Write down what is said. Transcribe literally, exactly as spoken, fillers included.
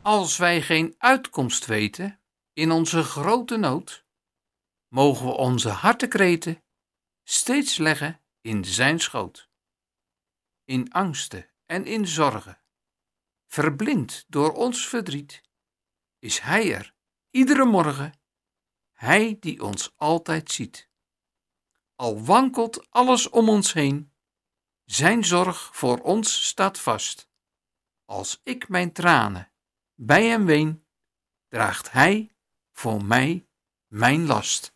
Als wij geen uitkomst weten in onze grote nood, mogen we onze hartekreten steeds leggen in zijn schoot. In angsten en in zorgen, verblind door ons verdriet, is hij er iedere morgen, hij die ons altijd ziet. Al wankelt alles om ons heen, zijn zorg voor ons staat vast. Als ik mijn tranen bij hem ween, draagt hij voor mij mijn last.